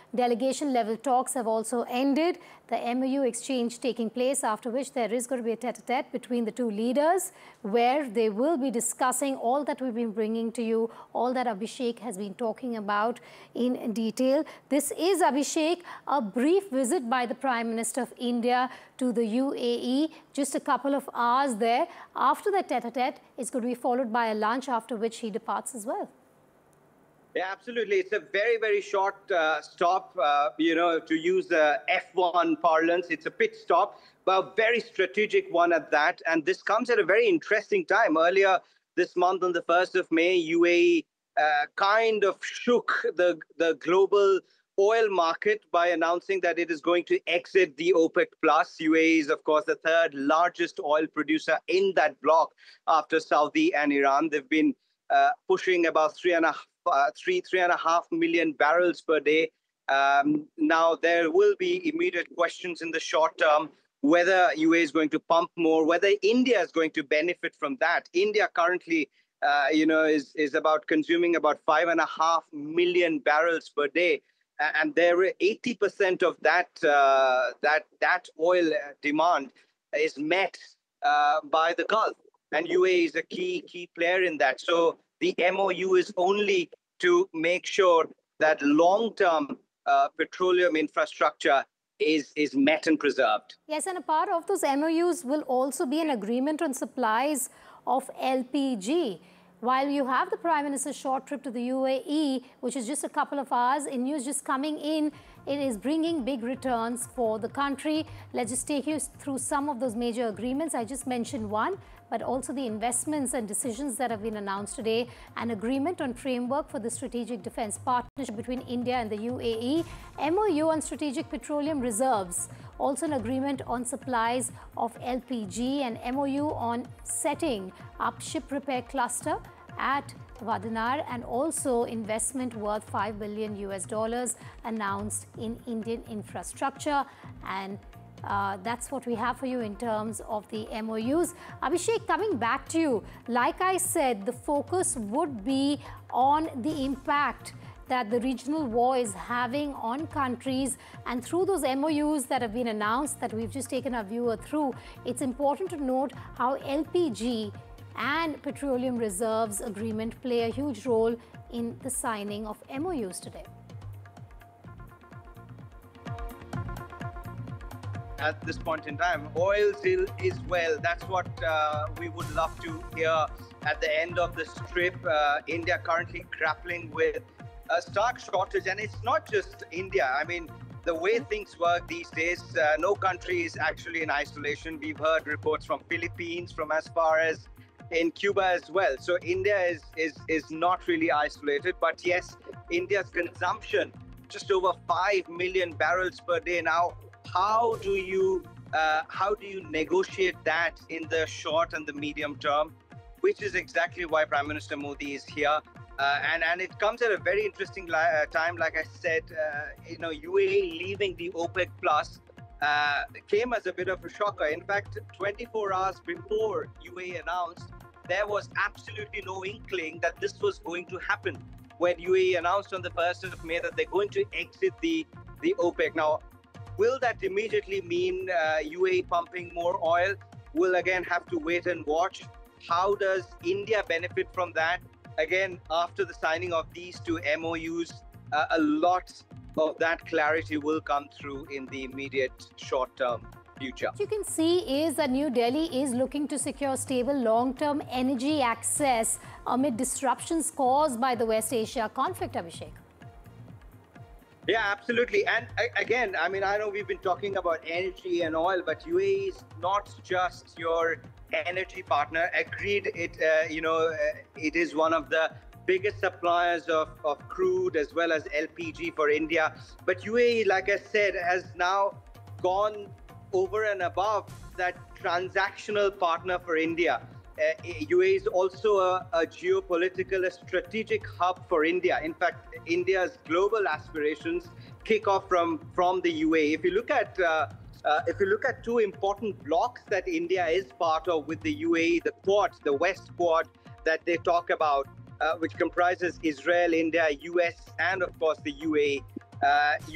Delegation level talks have also ended. The MOU exchange taking place, after which there is going to be a tete-a-tete between the two leaders, where they will be discussing all that we've been bringing to you, all that Abhishek has been talking about in detail. This is, Abhishek, a brief visit by the Prime Minister of India to the UAE, just a couple of hours there. After the tete-a-tete, it's going to be followed by a lunch, after which he departs as well. Yeah, absolutely. It's a very, very short stop, to use the F1 parlance. It's a pit stop, but a very strategic one at that. And this comes at a very interesting time. Earlier this month, on the 1st of May, UAE kind of shook the global oil market by announcing that it is going to exit the OPEC+. UAE is, of course, the third largest oil producer in that bloc after Saudi and Iran. They've been pushing about 3.5 million barrels per day. Now, there will be immediate questions in the short term whether UAE is going to pump more, whether India is going to benefit from that. India currently, is about consuming about 5.5 million barrels per day, and there 80% of that oil demand is met by the Gulf, and UAE is a key player in that. So the MOU is only to make sure that long-term petroleum infrastructure is met and preserved. Yes, and a part of those MOUs will also be an agreement on supplies of LPG. While you have the Prime Minister's short trip to the UAE, which is just a couple of hours, in news just coming in, it is bringing big returns for the country. Let's just take you through some of those major agreements. I just mentioned one, but also the investments and decisions that have been announced today. An agreement on framework for the strategic defense partnership between India and the UAE. MOU on strategic petroleum reserves. Also an agreement on supplies of LPG, and MOU on setting up ship repair cluster at Vadanar, and also investment worth $5 billion announced in Indian infrastructure. And that's what we have for you in terms of the MOUs. Abhishek, coming back to you, like I said, the focus would be on the impact that the regional war is having on countries, and through those MOUs that have been announced that we've just taken our viewer through, it's important to note how LPG and petroleum reserves agreement play a huge role in the signing of MOUs today. At this point in time, oil still is well. That's what we would love to hear at the end of this trip. India currently grappling with a stark shortage, and it's not just India. I mean, the way things work these days, no country is actually in isolation. We've heard reports from Philippines, from as far as in Cuba as well. So India is not really isolated. But yes, India's consumption just over 5 million barrels per day now. How do you negotiate that in the short and the medium term, which is exactly why Prime Minister Modi is here. And it comes at a very interesting time. Like I said, UAE leaving the OPEC Plus came as a bit of a shocker. In fact, 24 hours before UAE announced, there was absolutely no inkling that this was going to happen. When UAE announced on the 1st of May that they're going to exit the OPEC. Now, will that immediately mean UAE pumping more oil? We'll again have to wait and watch. How does India benefit from that? Again, after the signing of these two MOUs, a lot of that clarity will come through in the immediate short-term future. What you can see is that New Delhi is looking to secure stable long-term energy access amid disruptions caused by the West Asia conflict, Abhishek. Yeah, absolutely. And again, I mean, I know we've been talking about energy and oil, but UAE is not just your energy partner. Agreed, it is one of the biggest suppliers of crude as well as LPG for India. But UAE, like I said, has now gone over and above that transactional partner for India. UAE is also a geopolitical, a strategic hub for India. In fact, India's global aspirations kick off from the UAE. If you look at two important blocks that India is part of with the UAE, the Quad, the West Quad that they talk about, which comprises Israel, India, US, and of course the UAE.